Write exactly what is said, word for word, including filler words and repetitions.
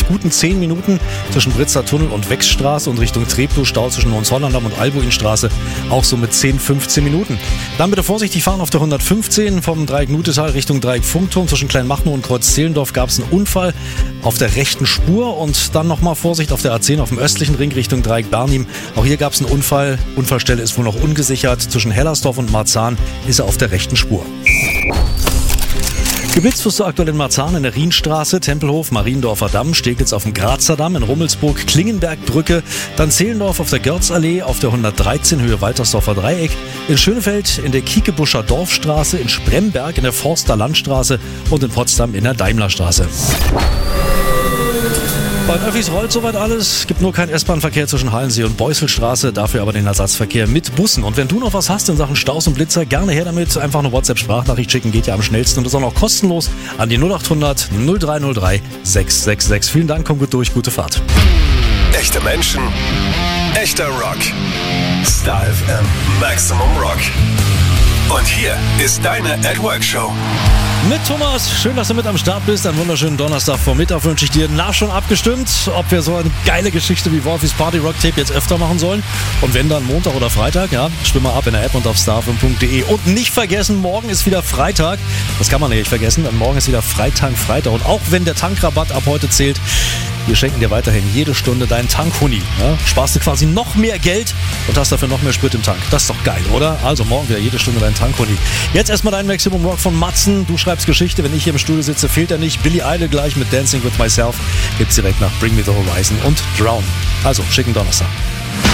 mit guten zehn Minuten zwischen Britzer Tunnel und Wechsstraße und Richtung Treptow-Stau zwischen Hohenzollerndamm und Albuinstraße auch so mit zehn, fünfzehn Minuten. Dann bitte vorsichtig fahren auf der hundertfünfzehn vom Dreieck Nutetal Richtung Dreieck Funkturm. Zwischen Kleinmachnow und Kreuz-Zehlendorf gab es einen Unfall auf der rechten Spur und dann nochmal Vorsicht auf der A zehn auf dem östlichen Ring Richtung Dreieck Bernim. Auch hier gab es einen Unfall. Unfallstelle ist wohl noch ungesichert. Zwischen Hellersdorf und Marzahn ist er auf der rechten Spur. Geblitzt wirst du aktuell in Marzahn in der Rienstraße, Tempelhof, Mariendorfer Damm, Steglitz auf dem Grazer Damm, in Rummelsburg, Klingenbergbrücke, dann Zehlendorf auf der Görzallee, auf der hundertdreizehn Höhe Waltersdorfer Dreieck, in Schönefeld in der Kiekebuscher Dorfstraße, in Spremberg in der Forster Landstraße und in Potsdam in der Daimlerstraße. Bei den Öffis rollt soweit alles, gibt nur keinen S-Bahn-Verkehr zwischen Hallensee und Beuselstraße, dafür aber den Ersatzverkehr mit Bussen. Und wenn du noch was hast in Sachen Staus und Blitzer, gerne her damit, einfach eine WhatsApp-Sprachnachricht schicken, geht ja am schnellsten und ist auch noch kostenlos an die null acht hundert null drei null drei sechs sechs sechs. Vielen Dank, komm gut durch, gute Fahrt. Echte Menschen, echter Rock. Star F M Maximum Rock. Und hier ist deine At Work Show. Mit Thomas, schön, dass du mit am Start bist. Einen wunderschönen Donnerstagvormittag wünsche ich dir. Na, schon abgestimmt, ob wir so eine geile Geschichte wie Wolfis Party Rock Tape jetzt öfter machen sollen. Und wenn dann Montag oder Freitag, ja, stimm mal ab in der App und auf starfm punkt de. Und nicht vergessen, morgen ist wieder Freitag. Das kann man nicht vergessen, denn morgen ist wieder Freitag, Freitag. Und auch wenn der Tankrabatt ab heute zählt, wir schenken dir weiterhin jede Stunde deinen Tankhuni. Ja? Sparst du quasi noch mehr Geld und hast dafür noch mehr Sprit im Tank. Das ist doch geil, oder? Also morgen wieder jede Stunde deinen Tankhuni. Jetzt erstmal dein Maximum Rock von Matzen. Du schreibst Geschichte, wenn ich hier im Studio sitze, fehlt er nicht. Billy Idol gleich mit Dancing with Myself. Gibt's direkt nach Bring Me the Horizon und Drown. Also, schicken Donnerstag.